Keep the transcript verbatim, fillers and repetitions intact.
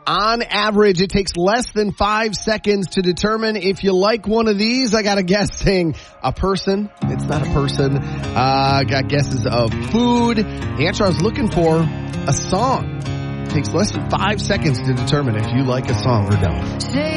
On average, it takes less than five seconds to determine if you like one of these. I got a guess saying a person. It's not a person. Uh, got guesses of food. The answer I was looking for, a song. It takes less than five seconds to determine if you like a song or don't.